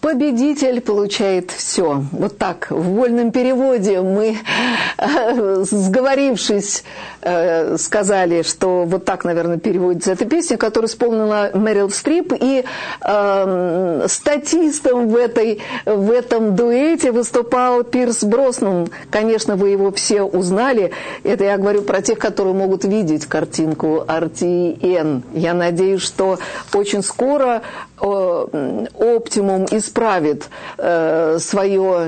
Победитель получает все. Вот так, в вольном переводе мы, сговорившись, сказали, что вот так, наверное, переводится эта песня, которую исполнила Мэрил Стрип. И статистом в этом дуэте выступал Пирс Броснан. Конечно, вы его все узнали. Это я говорю про тех, которые могут видеть картинку RTN. Я надеюсь, что очень скоро Optimum исправит свое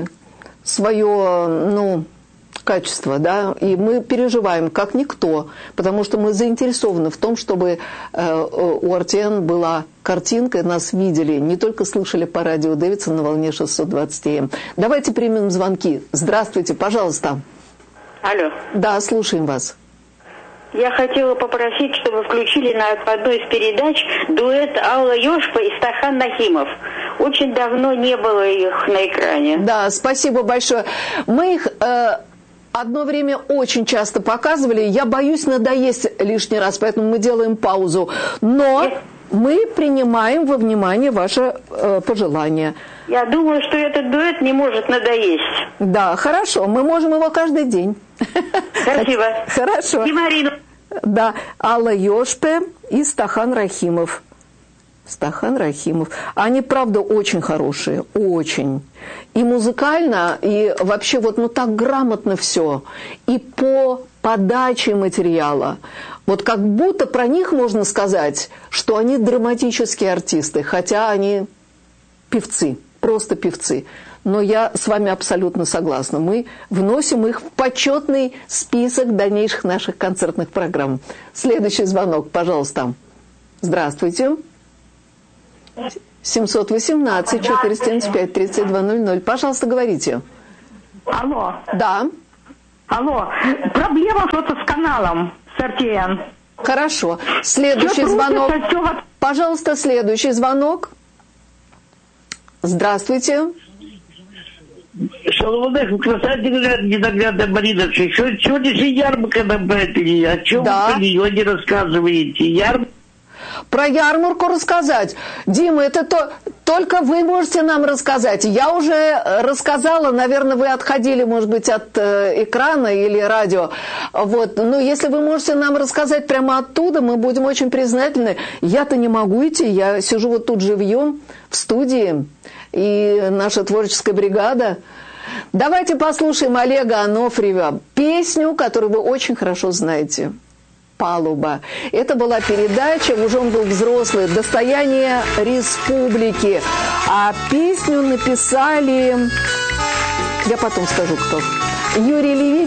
качество, да, и мы переживаем, как никто, потому что мы заинтересованы в том, чтобы у RTN была картинка, нас видели, не только слышали по радио Дэвидсон на волне 620 АМ. Давайте примем звонки. Здравствуйте, пожалуйста. Алло. Да, слушаем вас. Я хотела попросить, чтобы включили на одной из передач дуэт Алла Ёшпа и Стахан Нахимов. Очень давно не было их на экране. Да, спасибо большое. Мы их одно время очень часто показывали. Я боюсь надоесть лишний раз, поэтому мы делаем паузу. Но мы принимаем во внимание ваше пожелание. Я думаю, что этот дуэт не может надоесть. Да, хорошо. Мы можем его каждый день. Спасибо. Хорошо. И Марину. Да, Алла Ёшпе и Стахан Рахимов. Стахан Рахимов. Они, правда, очень хорошие. Очень. И музыкально, и вообще вот так грамотно все. И по подаче материала. Вот как будто про них можно сказать, что они драматические артисты, хотя они певцы, просто певцы. Но я с вами абсолютно согласна. Мы вносим их в почетный список дальнейших наших концертных программ. Следующий звонок, пожалуйста. Здравствуйте. 718-475-3200. Пожалуйста, говорите. Алло. Да. Алло. Проблема что-то с каналом, с RTN. Хорошо. Следующий звонок. Пожалуйста, следующий звонок. Здравствуйте. Шалом, красавица, ненаглядная Марина. Сегодня же ярмарка на Бэтели. О чем вы про нее не рассказываете? Про ярмарку рассказать? Дима, это только вы можете нам рассказать. Я уже рассказала, наверное, вы отходили, может быть, от экрана или радио. Вот. Но если вы можете нам рассказать прямо оттуда, мы будем очень признательны. Я-то не могу идти, я сижу вот тут живьем в студии. И наша творческая бригада. Давайте послушаем Олега Анофриева песню, которую вы очень хорошо знаете. «Палуба». Это была передача, уже он был взрослый, «Достояние республики». А песню написали, я потом скажу кто, Юрий Левит.